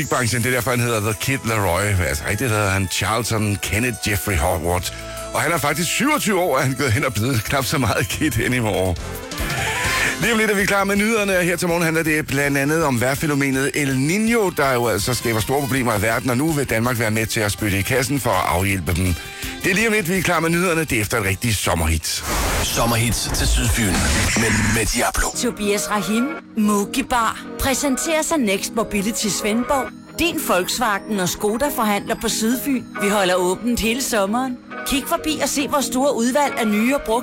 musikbranchen. Det er derfor, han hedder The Kid Laroi. Altså rigtigt hedder han Charlton Kenneth Jeffrey Howard. Og han er faktisk 27 år, og han er gået hen og blevet knap så meget Kid anymore. Lige om lidt er vi klar med nyhederne. Her til morgen handler det blandt andet om vejrfænomenet El Niño, der jo altså skaber store problemer i verden, og nu vil Danmark være med til at spytte i kassen for at afhjælpe dem. Det er lige om lidt, vi er klar med nyhederne. Det er efter et rigtigt sommerhit. Sommerhits til Sydfyn med Diablo. Tobias Rahim, Mugi Bar, præsenterer sig Next Mobility Svendborg. Din Volkswagen og Skoda forhandler på Sydfyn. Vi holder åbent hele sommeren. Kig forbi og se vores store udvalg af nye og brugte